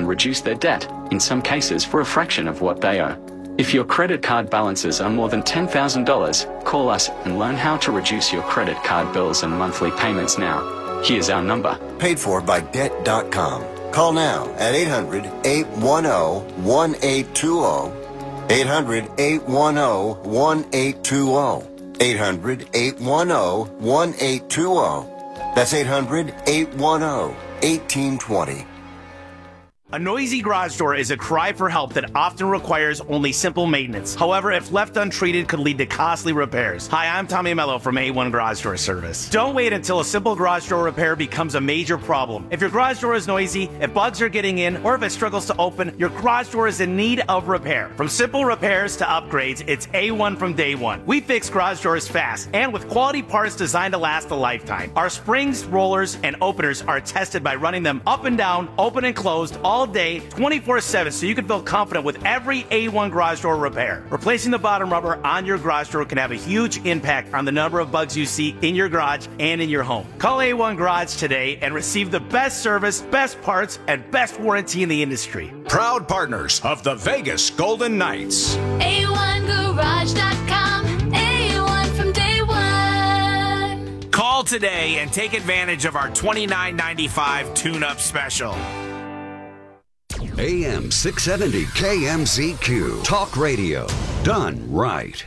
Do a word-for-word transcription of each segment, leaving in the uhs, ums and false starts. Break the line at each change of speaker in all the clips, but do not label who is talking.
and reduce their debt, in some cases for a fraction of what they owe. If your credit card balances are more than ten thousand dollars, call us and learn how to reduce your credit card bills and monthly payments now. Here's our number.
Paid for by debt dot com. Call now at eight hundred, eight one zero, one eight two zero. eight hundred, eight one zero, one eight two zero. eight hundred, eight one zero, one eight two zero. That's eight hundred, eight one zero, one eight two zero.
A noisy garage door is a cry for help that often requires only simple maintenance. However, if left untreated, could lead to costly repairs. Hi, I'm Tommy Mello from A one Garage Door Service. Don't wait until a simple garage door repair becomes a major problem. If your garage door is noisy, if bugs are getting in, or if it struggles to open, your garage door is in need of repair. From simple repairs to upgrades, it's A one from day one. We fix garage doors fast and with quality parts designed to last a lifetime. Our springs, rollers, and openers are tested by running them up and down, open and closed, all all day, twenty-four seven, so you can feel confident with every A one garage door repair. Replacing the bottom rubber on your garage door can have a huge impact on the number of bugs you see in your garage and in your home. Call A one Garage today and receive the best service, best parts, and best warranty in the industry.
Proud partners of the Vegas Golden Knights.
A one garage dot com. A one from day one.
Call today and take advantage of our twenty-nine ninety-five tune-up special.
A M six seventy K M Z Q. Talk radio. Done right.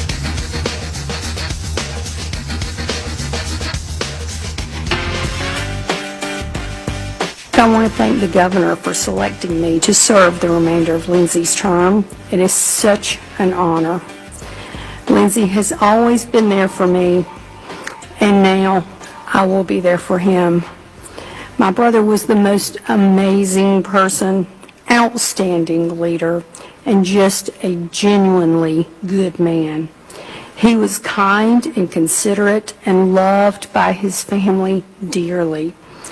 I want to thank the governor for selecting me to serve the remainder of Lindsay's term. It is such an honor. Lindsay has always been there for me, and now I will be there for him. My brother was the most amazing person, outstanding leader, and just a genuinely good man. He was kind and considerate and loved by his family dearly.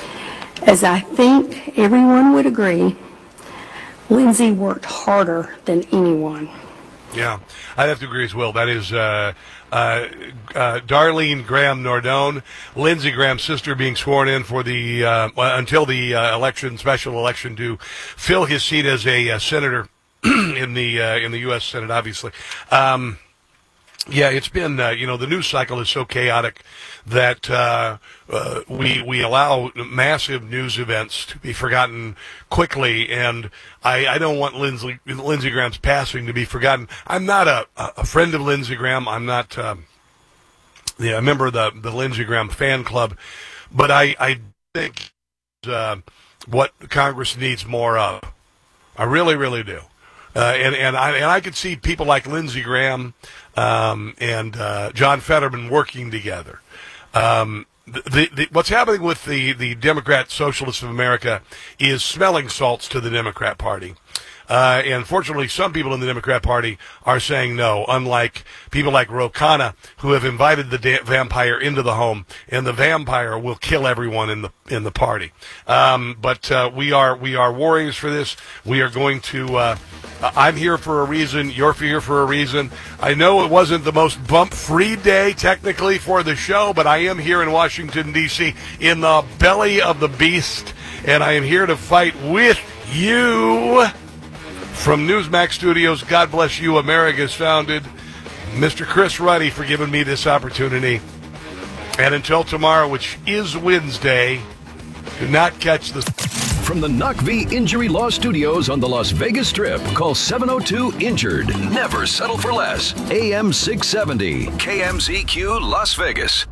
As I think everyone would agree, Lindsay worked harder than anyone.
Yeah, I'd have to agree as well. That is uh, uh, uh, Darlene Graham Nardone, Lindsey Graham's sister, being sworn in for the uh, until the uh, election, special election, to fill his seat as a uh, senator in the uh, in the U S Senate. Obviously, um, yeah, it's been uh, you know the news cycle is so chaotic that uh, uh, we we allow massive news events to be forgotten quickly, and I, I don't want Lindsey Lindsey Graham's passing to be forgotten. I'm not a, a friend of Lindsey Graham. I'm not uh, yeah, a member of the the Lindsey Graham fan club, but I I think uh, what Congress needs more of. I really really do. Uh, and and I and I could see people like Lindsey Graham um, and uh, John Fetterman working together. Um, the, the, what's happening with the, the Democrat Socialists of America is smelling salts to the Democrat Party. Uh, and fortunately, some people in the Democrat Party are saying no, unlike people like Ro Khanna, who have invited the da- vampire into the home, and the vampire will kill everyone in the in the party. Um, but uh, we are we are warriors for this. We are going to. Uh, I'm here for a reason. You're here for a reason. I know it wasn't the most bump-free day technically for the show, but I am here in Washington D C in the belly of the beast, and I am here to fight with you. From Newsmax Studios, God bless you, America's founded. Mister Chris Ruddy for giving me this opportunity. And until tomorrow, which is Wednesday, do not catch the...
From the N U C V Injury Law Studios on the Las Vegas Strip, call seven oh two injured. Never settle for less. A M six seventy, K M Z Q, Las Vegas.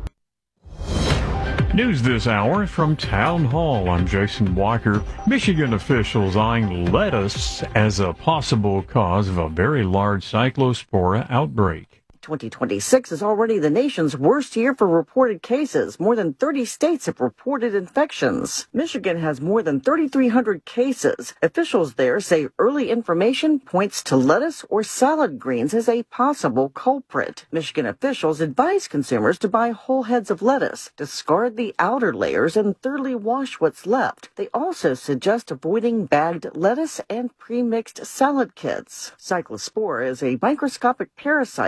News this hour from Town Hall. I'm Jason Walker. Michigan officials eyeing lettuce as a possible cause of a very large cyclospora outbreak.
twenty twenty-six is already the nation's worst year for reported cases. More than thirty states have reported infections. Michigan has more than thirty-three hundred cases. Officials there say early information points to lettuce or salad greens as a possible culprit. Michigan officials advise consumers to buy whole heads of lettuce, discard the outer layers, and thoroughly wash what's left. They also suggest avoiding bagged lettuce and pre-mixed salad kits. Cyclospora is a microscopic parasite that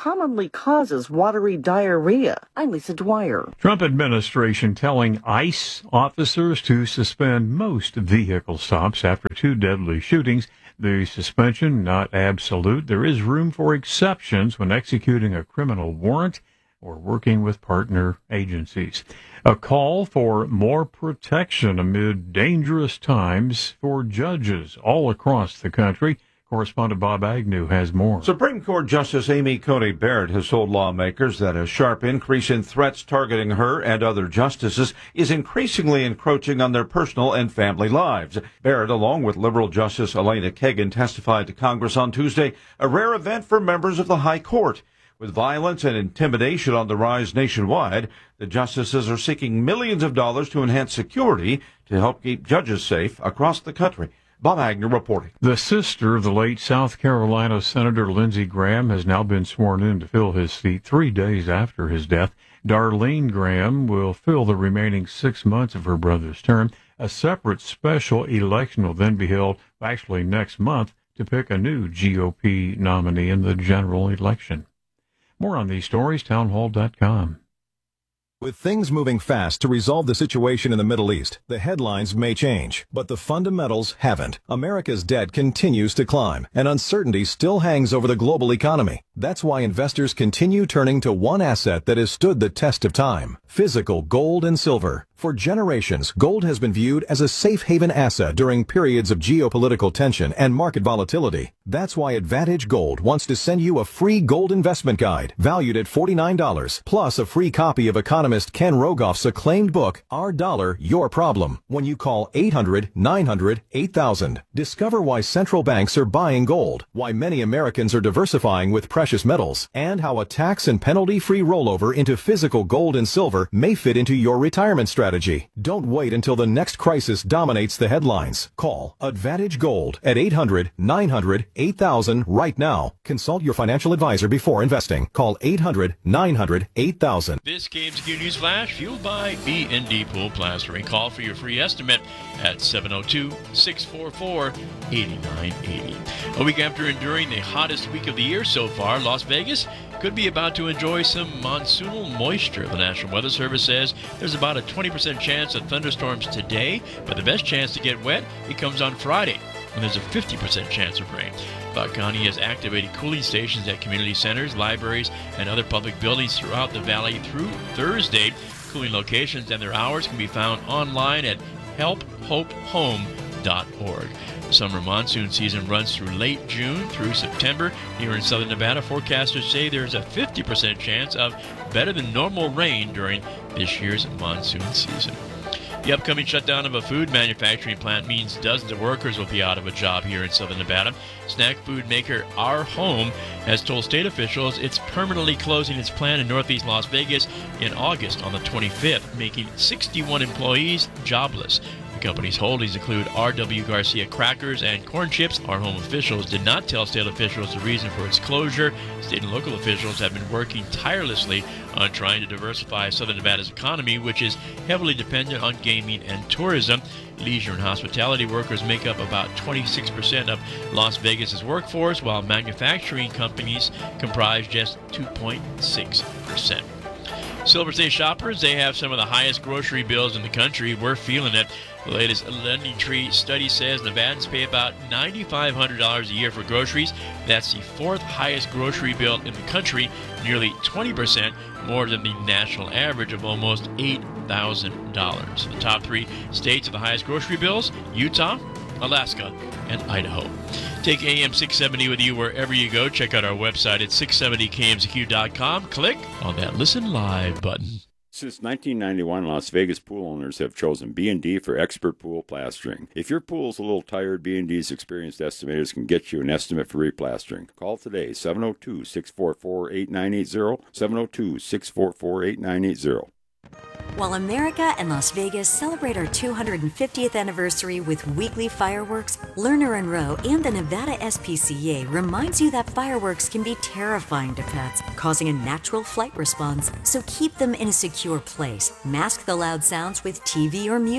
commonly causes watery diarrhea. I'm Lisa Dwyer.
Trump administration telling ICE officers to suspend most vehicle stops after two deadly shootings. The suspension not absolute. There is room for exceptions when executing a criminal warrant or working with partner agencies. A call for more protection amid dangerous times for judges all across the country. Correspondent Bob Agnew has more.
Supreme Court Justice Amy Coney Barrett has told lawmakers that a sharp increase in threats targeting her and other justices is increasingly encroaching on their personal and family lives. Barrett, along with liberal Justice Elena Kagan, testified to Congress on Tuesday, a rare event for members of the High Court. With violence and intimidation on the rise nationwide, the justices are seeking millions of dollars to enhance security to help keep judges safe across the country. Bob Agnew reporting.
The sister of the late South Carolina Senator Lindsey Graham has now been sworn in to fill his seat three days after his death. Darlene Graham will fill the remaining six months of her brother's term. A separate special election will then be held, actually next month, to pick a new G O P nominee in the general election. More on these stories, townhall dot com.
With things moving fast to resolve the situation in the Middle East, the headlines may change, but the fundamentals haven't. America's debt continues to climb, and uncertainty still hangs over the global economy. That's why investors continue turning to one asset that has stood the test of time: physical gold and silver. For generations, gold has been viewed as a safe haven asset during periods of geopolitical tension and market volatility. That's why Advantage Gold wants to send you a free gold investment guide valued at forty-nine dollars, plus a free copy of economist Ken Rogoff's acclaimed book, Our Dollar, Your Problem, when you call eight hundred, nine hundred, eight thousand. Discover why central banks are buying gold, why many Americans are diversifying with precious metals, and how a tax and penalty-free rollover into physical gold and silver may fit into your retirement strategy. Don't wait until the next crisis dominates the headlines. Call Advantage Gold at eight hundred, nine hundred, eight thousand right now. Consult your financial advisor before investing. Call eight hundred, nine hundred, eight thousand.
This K M Z Q News Flash, fueled by B and D Pool Plastering. Call for your free estimate at seven oh two, six four four, eight nine eight oh. A week after enduring the hottest week of the year so far, Las Vegas could be about to enjoy some monsoonal moisture. The National Weather Service says there's about a twenty percent chance of thunderstorms today, but the best chance to get wet, it comes on Friday, when there's a fifty percent chance of rain. Butte County has activated cooling stations at community centers, libraries, and other public buildings throughout the valley through Thursday. Cooling locations and their hours can be found online at help hope home dot org. The summer monsoon season runs through late June through September. Here in southern Nevada, forecasters say there's a fifty percent chance of better than normal rain during this year's monsoon season. The upcoming shutdown of a food manufacturing plant means dozens of workers will be out of a job here in southern Nevada. Snack food maker Our Home has told state officials it's permanently closing its plant in northeast Las Vegas in August on the twenty-fifth, making sixty-one employees jobless. The company's holdings include R W Garcia crackers and corn chips. Our Home officials did not tell state officials the reason for its closure. State and local officials have been working tirelessly on trying to diversify southern Nevada's economy, which is heavily dependent on gaming and tourism. Leisure and hospitality workers make up about twenty-six percent of Las Vegas's workforce, while manufacturing companies comprise just two point six percent. Silver State shoppers, they have some of the highest grocery bills in the country. We're feeling it. The latest LendingTree study says Nevadans pay about nine thousand five hundred dollars a year for groceries. That's the fourth highest grocery bill in the country, nearly twenty percent more than the national average of almost eight thousand dollars. The top three states with the highest grocery bills: Utah, Alaska, and Idaho. Take A M six seventy with you wherever you go. Check out our website at six seventy K M Z Q dot com. Click on that Listen Live button.
Since nineteen ninety-one, Las Vegas pool owners have chosen B and D for expert pool plastering. If your pool's a little tired, B and D's experienced estimators can get you an estimate for replastering. Call today, seven oh two, six four four, eight nine eight oh, seven oh two, six four four, eight nine eight oh.
While America and Las Vegas celebrate our two hundred fiftieth anniversary with weekly fireworks, Lerner and Rowe and the Nevada S P C A reminds you that fireworks can be terrifying to pets, causing a natural flight response. So keep them in a secure place. Mask the loud sounds with T V or music.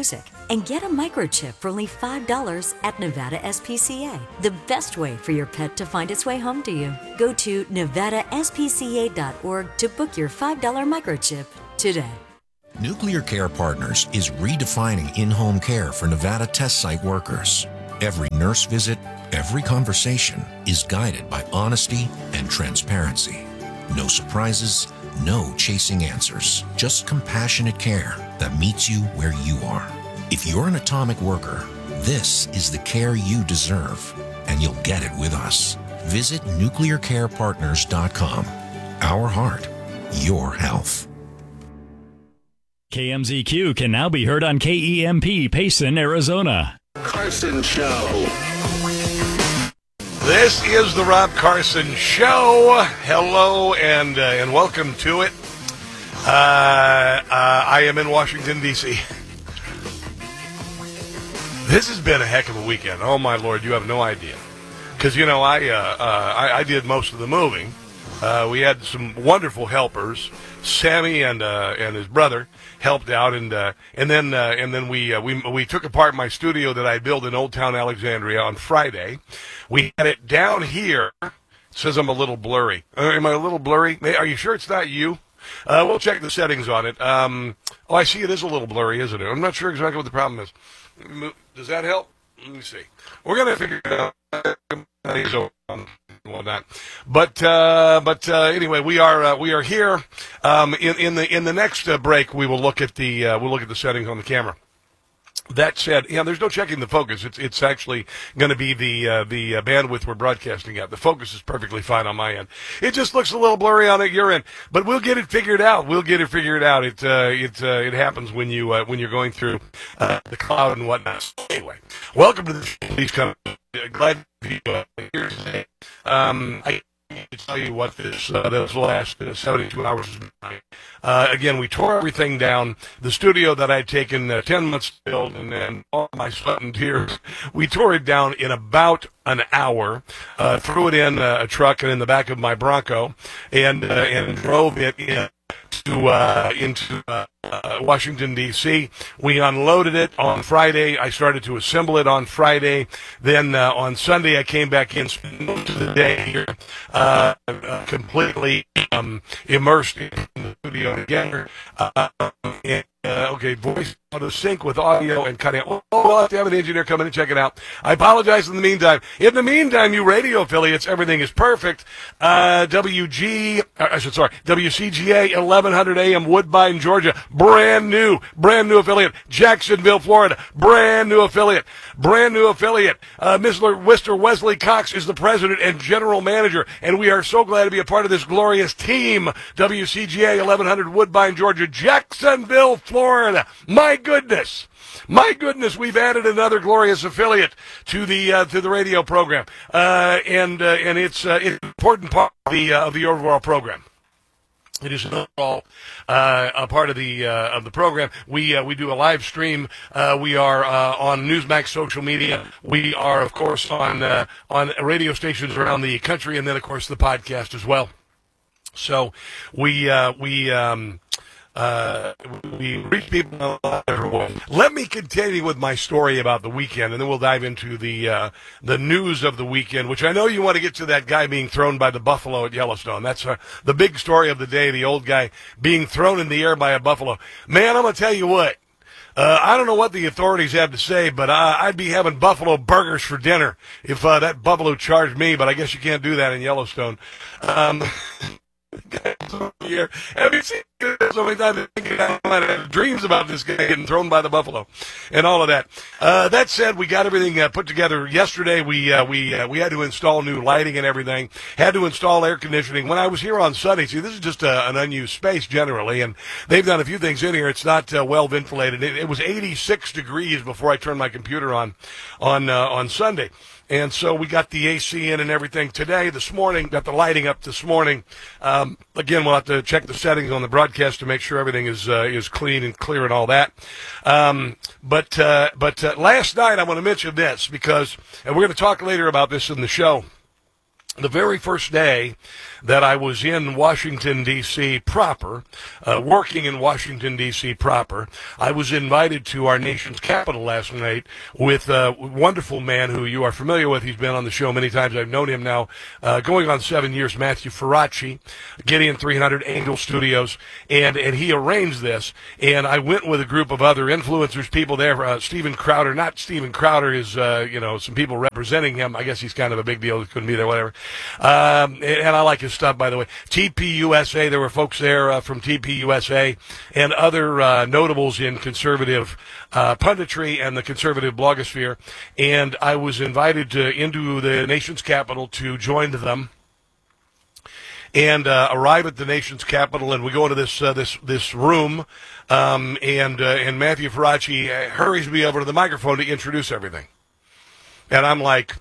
And get a microchip for only five dollars at Nevada S P C A. The best way for your pet to find its way home to you. Go to nevada s p c a dot org to book your five dollar microchip today.
Nuclear Care Partners is redefining in-home care for Nevada test site workers. Every nurse visit, every conversation is guided by honesty and transparency. No surprises, no chasing answers, just compassionate care that meets you where you are. If you're an atomic worker, this is the care you deserve, and you'll get it with us. Visit nuclear care partners dot com. Our heart, your health.
K M Z Q can now be heard on K E M P, Payson, Arizona.
Carson Show. This is the Rob Carson Show. Hello and uh, and welcome to it. Uh, uh, I am in Washington, D C This has been a heck of a weekend. Oh, my Lord, you have no idea. Because, you know, I, uh, uh, I I did most of the moving. Uh, we had some wonderful helpers. Sammy and uh, and his brother helped out, and uh, and then uh, and then we uh, we we took apart my studio that I built in Old Town Alexandria on Friday. We had it down here. It says I'm a little blurry. Uh, am I a little blurry? Are you sure it's not you? Uh, we'll check the settings on it. Um, oh, I see it is a little blurry, isn't it? I'm not sure exactly what the problem is. Does that help? Let me see. We're gonna figure it out. Whatnot. But uh, but uh, anyway, we are uh, we are here. Um, in in the in the next uh, break, we will look at the uh, we'll look at the settings on the camera. That said, yeah, there's no checking the focus. It's it's actually going to be the uh, the uh, bandwidth we're broadcasting at. The focus is perfectly fine on my end. It just looks a little blurry on your end, but we'll get it figured out. We'll get it figured out. It uh, it uh, it happens when you uh, when you're going through uh, the cloud and whatnot. So anyway, welcome to the show. Please come. Glad to be uh, here today. Um, I to tell you what this uh, those last uh, seventy-two hours has been like. Uh, again, we tore everything down. The studio that I'd taken uh, ten months to build, and then all my sweat and tears, we tore it down in about an hour. Uh, threw it in uh, a truck and in the back of my Bronco, and uh, and drove it in. To uh, into uh, uh, Washington, D C We unloaded it on Friday. I started to assemble it on Friday. Then uh, on Sunday, I came back in, spent most of the day here, uh, uh, completely um, immersed in the studio together. Uh, and, uh, okay, voice out of sync with audio and cutting. Oh, we'll have to have an engineer come in and check it out. I apologize in the meantime. In the meantime, you radio affiliates, everything is perfect. Uh, W G, I should sorry, W C G A eleven hundred A M Woodbine, Georgia, brand new, brand new affiliate. Jacksonville, Florida, brand new affiliate, brand new affiliate. Uh, Mister Mister Wesley Cox is the president and general manager, and we are so glad to be a part of this glorious team. W C G A eleven hundred Woodbine, Georgia, Jacksonville, Florida. My goodness. My goodness, we've added another glorious affiliate to the uh, to the radio program, uh, and uh, and it's uh, it's an important part of the uh, of the overall program. It is an overall uh, a part of the uh, of the program. We uh, we do a live stream. Uh, we are uh, on Newsmax social media. We are, of course, on uh, on radio stations around the country, and then, of course, the podcast as well. So we uh, we. Um, Uh, we reach people everywhere. Let me continue with my story about the weekend, and then we'll dive into the uh, the news of the weekend, which I know you want to get to that guy being thrown by the buffalo at Yellowstone. That's uh, the big story of the day, the old guy being thrown in the air by a buffalo. Man, I'm going to tell you what. Uh, I don't know what the authorities have to say, but uh, I'd be having buffalo burgers for dinner if uh, that buffalo charged me, but I guess you can't do that in Yellowstone. Um Here. Have you seen it so many times? I might have dreams about this guy getting thrown by the buffalo and all of that. Uh, that said, we got everything uh, put together yesterday. We uh, we uh, we had to install new lighting and everything. Had to install air conditioning. When I was here on Sunday, see, this is just uh, an unused space generally, and they've done a few things in here. It's not uh, well ventilated. It, it was eighty-six degrees before I turned my computer on on uh, on Sunday. And so we got the A C in and everything today, this morning, got the lighting up this morning. Um, again, we'll have to check the settings on the broadcast to make sure everything is uh, is clean and clear and all that. Um, but uh, but uh, last night I want to mention this because, and we're going to talk later about this in the show. the very first day that I was in Washington, D C proper, uh, working in Washington, D C proper, I was invited to our nation's capital last night with a wonderful man who you are familiar with. He's been on the show many times. I've known him now uh, going on seven years, Matthew Faraci, Gideon three hundred Angel Studios, and, and he arranged this. And I went with a group of other influencers, people there. Uh, Steven Crowder, not Steven Crowder is, uh, you know, some people representing him. I guess he's kind of a big deal. He couldn't be there, whatever. Um, and, and I like his stuff, by the way. T P U S A, there were folks there uh, from T P U S A and other uh, notables in conservative uh, punditry and the conservative blogosphere. And I was invited to, into the nation's capital to join them and uh, arrive at the nation's capital. And we go into this uh, this this room, um, and uh, and Matthew Faraci hurries me over to the microphone to introduce everything. And I'm like,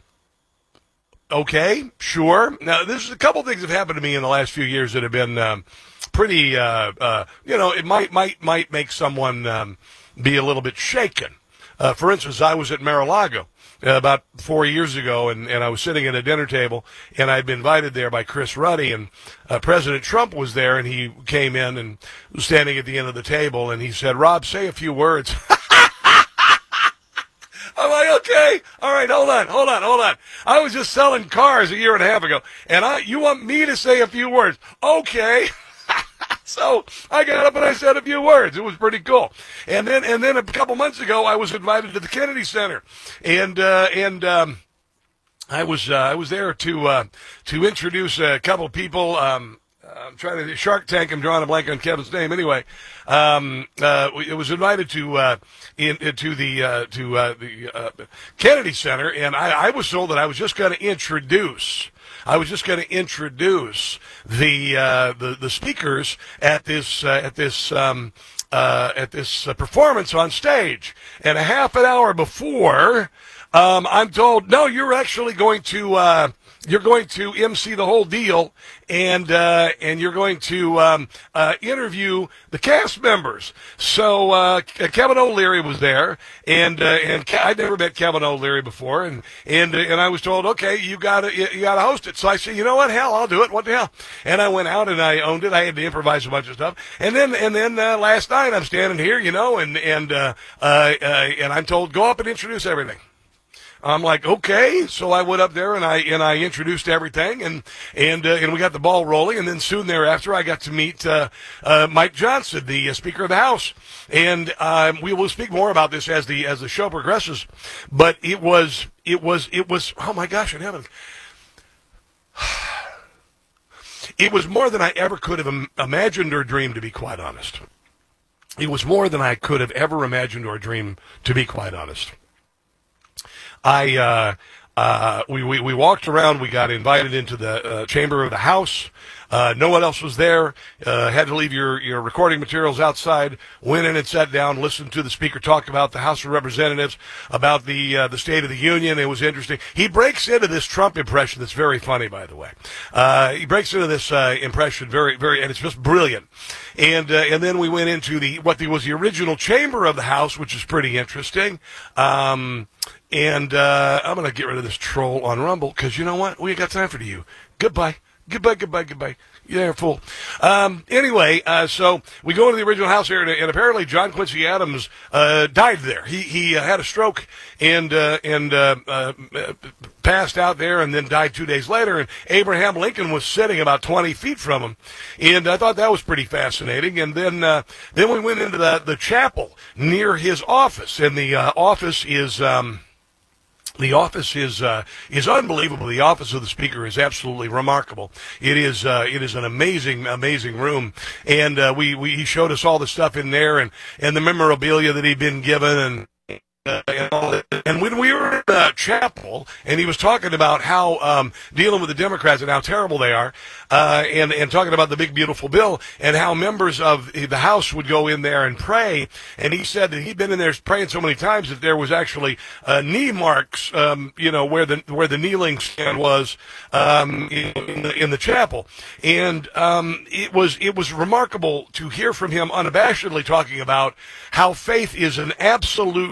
okay, sure. Now, there's a couple things that have happened to me in the last few years that have been um, pretty, uh, uh, you know, it might might might make someone um, be a little bit shaken. Uh, for instance, I was at Mar-a-Lago uh, about four years ago, and, and I was sitting at a dinner table, and I'd been invited there by Chris Ruddy, and uh, President Trump was there, and he came in and was standing at the end of the table, and he said, "Rob, say a few words." I'm like, okay, all right, hold on, hold on, hold on. I was just selling cars a year and a half ago, and I, you want me to say a few words? Okay. So I got up and I said a few words. It was pretty cool. And then, and then a couple months ago, I was invited to the Kennedy Center, and uh, and um, I was uh, I was there to uh, to introduce a couple people. Um, I'm trying to Shark Tank. I'm drawing a blank on Kevin's name. Anyway, um, uh, it was invited to uh, in, to the uh, to uh, the uh, Kennedy Center, and I, I was told that I was just going to introduce. I was just going to introduce the uh, the the speakers at this uh, at this um, uh, at this uh, performance on stage, and a half an hour before, um, I'm told, no, you're actually going to. Uh, You're going to M C the whole deal, and uh, and you're going to um, uh, interview the cast members. So uh, Kevin O'Leary was there, and uh, and Ke- I'd never met Kevin O'Leary before, and and uh, and I was told, okay, you got to you got to host it. So I said, you know what, hell, I'll do it. What the hell? And I went out and I owned it. I had to improvise a bunch of stuff, and then and then uh, last night I'm standing here, you know, and and uh, uh, uh, and I'm told, go up and introduce everything. I'm like, okay, so I went up there and I and I introduced everything, and and uh, and we got the ball rolling, and then soon thereafter I got to meet uh, uh, Mike Johnson, the uh, Speaker of the House, and um, we will speak more about this as the as the show progresses. But it was it was it was oh my gosh, in heaven, it was more than I ever could have im- imagined or dreamed, to be quite honest. It was more than I could have ever imagined or dreamed, to be quite honest. I uh, uh, we, we we walked around. We got invited into the uh, chamber of the House. Uh, no one else was there. Uh, had to leave your, your recording materials outside. Went in and sat down, listened to the speaker talk about the House of Representatives, about the uh, the State of the Union. It was interesting. He breaks into this Trump impression that's very funny, by the way. Uh, he breaks into this uh, impression very, very, and it's just brilliant. And uh, and then we went into the what the, was the original chamber of the House, which is pretty interesting. Um, and uh, I'm going to get rid of this troll on Rumble because you know what? We ain't got time for you. Goodbye. Goodbye, goodbye, goodbye. You're a fool. Um, anyway, uh, so we go into the original House here, and, and apparently John Quincy Adams uh, died there. He he uh, had a stroke and uh, and uh, uh, passed out there, and then died two days later. And Abraham Lincoln was sitting about twenty feet from him, and I thought that was pretty fascinating. And then uh, then we went into the the chapel near his office, and the uh, office is. Um, The office is uh, is unbelievable. The office of the Speaker is absolutely remarkable. It is uh, it is an amazing amazing room, and uh, we, we he showed us all the stuff in there and, and the memorabilia that he'd been given and. Uh, and, all that. And when we were in the chapel, and he was talking about how um, dealing with the Democrats and how terrible they are, uh, and and talking about the big beautiful bill and how members of the House would go in there and pray, and he said that he'd been in there praying so many times that there was actually uh, knee marks, um, you know, where the where the kneeling stand was um, in, the, in the chapel, and um, it was it was remarkable to hear from him unabashedly talking about how faith is an absolute hallmark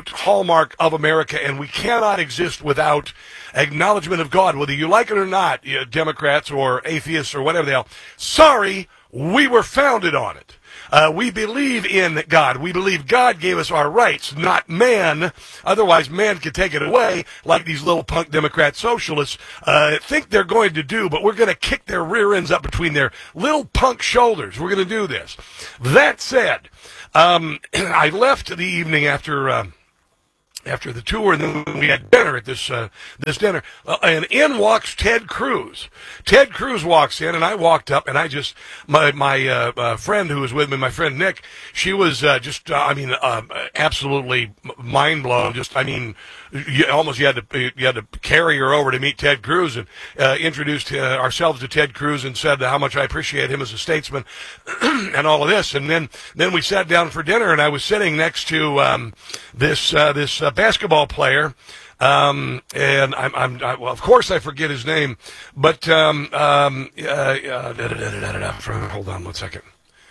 hallmark of America, and we cannot exist without acknowledgement of God, whether you like it or not, you know, Democrats or atheists or whatever the hell. Sorry, we were founded on it. Uh, we believe in God. We believe God gave us our rights, not man. Otherwise, man could take it away, like these little punk Democrat socialists uh, think they're going to do, but we're going to kick their rear ends up between their little punk shoulders. We're going to do this. That said, um, I left the evening after... Uh, After the tour, and then we had dinner at this uh, this dinner, uh, and in walks Ted Cruz. Ted Cruz walks in, and I walked up, and I just my my uh, uh, friend who was with me, my friend Nick, she was uh, just uh, I mean uh, absolutely mind blown. Just I mean, you almost you had to you had to carry her over to meet Ted Cruz, and uh, introduced uh, ourselves to Ted Cruz, and said how much I appreciate him as a statesman, and all of this, and then then we sat down for dinner, and I was sitting next to um, this uh, this. Uh, basketball player, um, and I'm, I'm I, well, of course I forget his name, but um, um, uh, uh, da, da, da, da, da, da. Hold on one second.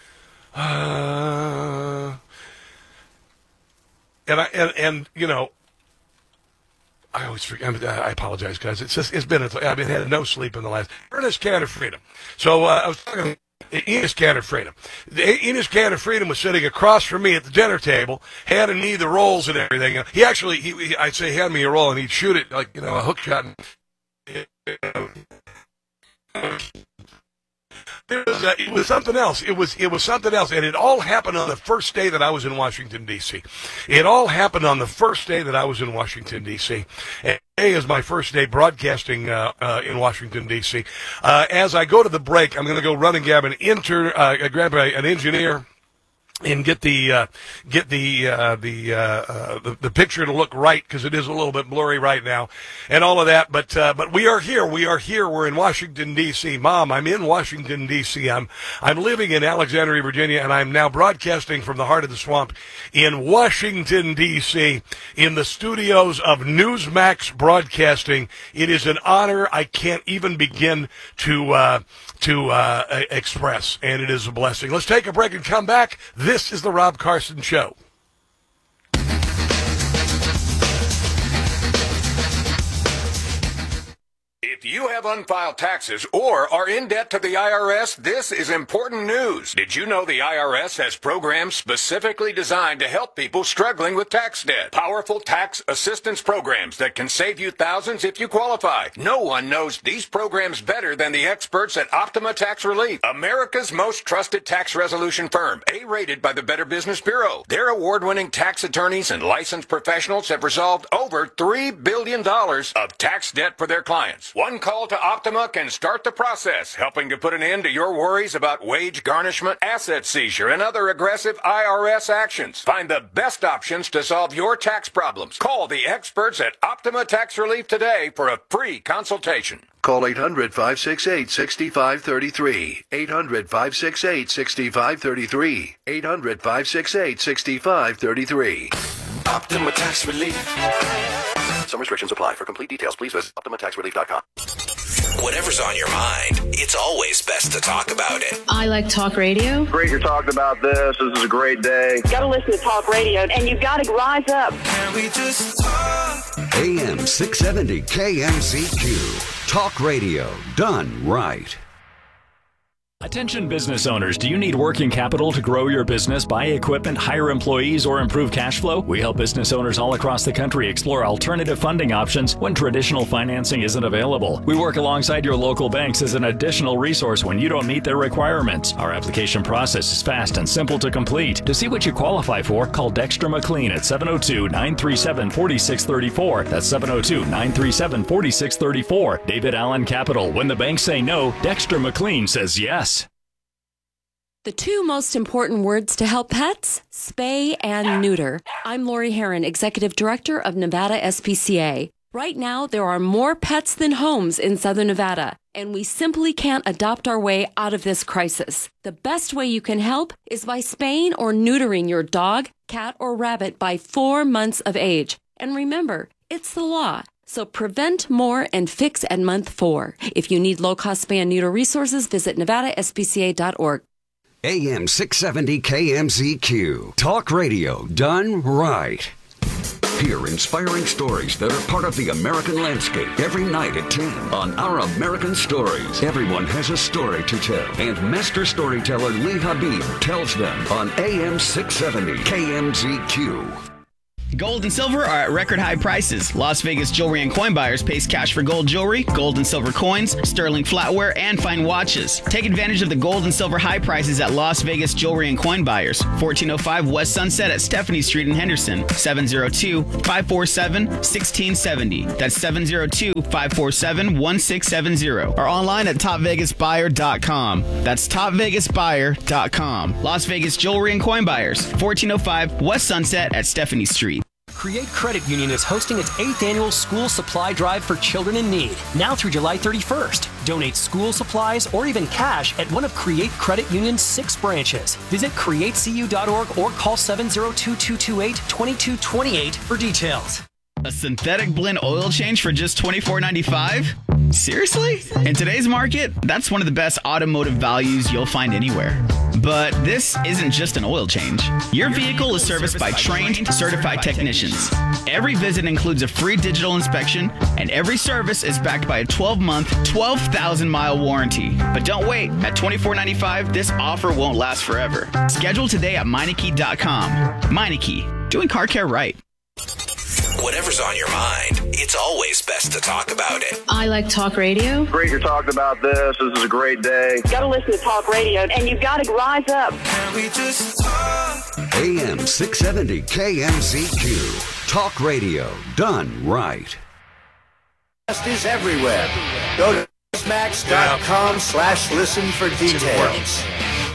Uh, and I and, and you know, I always forget. I apologize, guys. It's just it's been I've been had no sleep in the last. Ernest Can of Freedom. So uh, I was talking. Enos Can of Freedom. Enos Can of Freedom was sitting across from me at the dinner table, handing me the rolls and everything. He actually, he, he, I'd say, hand me a roll, and he'd shoot it like, you know, a hook shot. It was, uh, it was something else. It was it was something else, and it all happened on the first day that I was in Washington, D C It all happened on the first day that I was in Washington, D C And today is my first day broadcasting uh, uh, in Washington, D C Uh, as I go to the break, I'm going to go run and grab an inter, uh, grab a, an engineer. And get the uh, get the uh, the, uh, uh, the the picture to look right, because it is a little bit blurry right now, and all of that. But uh, but we are here. We are here. We're in Washington, D C Mom, I'm in Washington, D C I'm I'm living in Alexandria, Virginia, and I'm now broadcasting from the heart of the swamp in Washington, D C in the studios of Newsmax Broadcasting. It is an honor I can't even begin to uh, to uh, express, and it is a blessing. Let's take a break and come back. This is the Rob Carson Show.
If you have unfiled taxes or are in debt to the I R S, this is important news. Did you know the I R S has programs specifically designed to help people struggling with tax debt? Powerful tax assistance programs that can save you thousands if you qualify. No one knows these programs better than the experts at Optima Tax Relief, America's most trusted tax resolution firm, A-rated by the Better Business Bureau. Their award-winning tax attorneys and licensed professionals have resolved over three billion dollars of tax debt for their clients. One call to Optima can start the process, helping to put an end to your worries about wage garnishment, asset seizure, and other aggressive I R S actions. Find the best options to solve your tax problems. Call the experts at Optima Tax Relief today for a free consultation.
Call eight hundred, five six eight, six five three three. eight hundred, five six eight, six five three three. eight hundred, five six eight, six five three three.
Optima Tax Relief.
Some restrictions apply. For complete details, please visit optima tax relief dot com.
Whatever's on your mind, it's always best to talk about it.
I like talk radio.
Great you're talking about this. This is a great day.
Got to listen to talk radio, and you got to rise up.
Can we just talk?
A M six seventy K M Z Q. Talk radio done right.
Attention business owners, do you need working capital to grow your business, buy equipment, hire employees, or improve cash flow? We help business owners all across the country explore alternative funding options when traditional financing isn't available. We work alongside your local banks as an additional resource when you don't meet their requirements. Our application process is fast and simple to complete. To see what you qualify for, call Dexter McLean at seven oh two, nine three seven, four six three four. That's seven oh two, nine three seven, four six three four. David Allen Capital. When the banks say no, Dexter McLean says yes.
The two most important words to help pets? Spay and neuter. I'm Lori Herron, Executive Director of Nevada S P C A. Right now, there are more pets than homes in Southern Nevada, and we simply can't adopt our way out of this crisis. The best way you can help is by spaying or neutering your dog, cat, or rabbit by four months of age. And remember, it's the law. So prevent more and fix at month four. If you need low-cost spay and neuter resources, visit nevada s p c a dot org.
A M six seventy K M Z Q. Talk radio done right. Hear inspiring stories that are part of the American landscape every night at ten on Our American Stories. Everyone has a story to tell, and master storyteller Lee Habib tells them on A M six seventy K M Z Q.
Gold and silver are at record high prices. Las Vegas Jewelry and Coin Buyers pays cash for gold jewelry, gold and silver coins, sterling flatware, and fine watches. Take advantage of the gold and silver high prices at Las Vegas Jewelry and Coin Buyers, fourteen oh five West Sunset at Stephanie Street in Henderson, seven oh two, five four seven, one six seven oh. That's seven oh two, five four seven, one six seven oh. Or online at top vegas buyer dot com. That's top vegas buyer dot com. Las Vegas Jewelry and Coin Buyers, fourteen oh five West Sunset at Stephanie Street.
Create Credit Union is hosting its eighth annual school supply drive for children in need, now through July thirty-first. Donate school supplies or even cash at one of Create Credit Union's six branches. Visit create c u dot org or call seven oh two, two two eight, two two two eight for details.
A synthetic blend oil change for just twenty-four ninety-five? Seriously? In today's market, that's one of the best automotive values you'll find anywhere. But this isn't just an oil change. Your vehicle is serviced by trained, certified technicians. Every visit includes a free digital inspection, and every service is backed by a twelve-month, twelve thousand mile warranty. But don't wait. At twenty-four ninety-five, this offer won't last forever. Schedule today at Meineke dot com. Meineke, doing car care right.
Whatever's on your mind, it's always best to talk about it.
I like talk radio.
Great you're talking about this. This is a great day.
Got to listen to talk radio, and you got to rise up.
Can we just talk?
A M six seventy K M Z Q. Talk radio done right.
Podcast is everywhere. Go to newsmax dot com slash listen for details.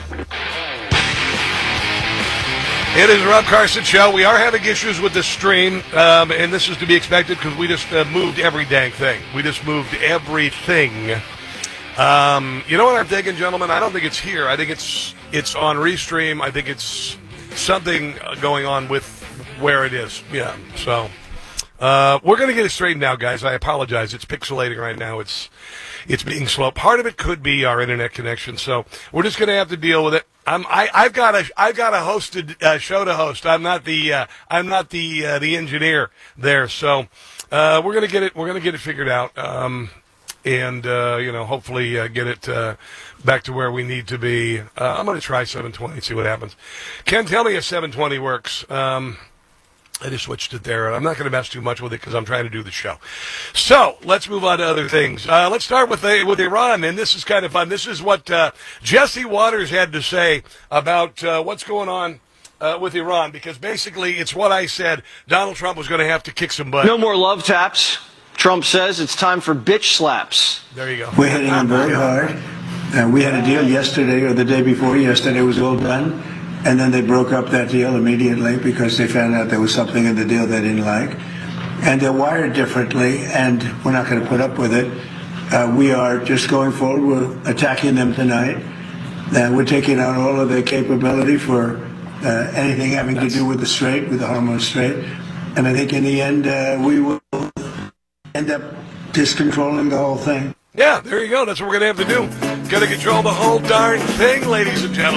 It is the Rob Carson Show. We are having issues with the stream, um, and this is to be expected because we just uh, moved every dang thing. We just moved everything. Um, you know what I'm thinking, gentlemen? I don't think it's here. I think it's it's on Restream. I think it's something going on with where it is. Yeah, so uh, we're going to get it straightened out, guys. I apologize. It's pixelating right now. It's it's being slow. Part of it could be our internet connection, so we're just going to have to deal with it. I'm, I, I've got a, I've got a hosted uh, show to host. I'm not the, uh, I'm not the, uh, the engineer there. So, uh, we're gonna get it, we're gonna get it figured out, um, and uh, you know, hopefully uh, get it uh, back to where we need to be. Uh, I'm gonna try seven twenty and see what happens. Ken, tell me if seven twenty works. Um, I just switched it there. I'm not going to mess too much with it because I'm trying to do the show. So let's move on to other things. Uh, let's start with uh, with Iran, and this is kind of fun. This is what uh, Jesse Waters had to say about uh, what's going on uh, with Iran, because basically it's what I said. Donald Trump was going to have to kick some butt.
No more love taps. Trump says it's time for bitch slaps.
There you go.
We're hitting them very hard. Uh, we had a deal yesterday or the day before yesterday was all done. And then they broke up that deal immediately because they found out there was something in the deal they didn't like. And they're wired differently, and we're not going to put up with it. Uh, we are just going forward. We're attacking them tonight. Uh, we're taking out all of their capability for uh, anything having to do with the Strait, with the Hormuz Strait. And I think in the end, uh, we will end up discontrolling the whole thing.
Yeah, there you go. That's what we're going to have to do. Got to control the whole darn thing, ladies and gentlemen.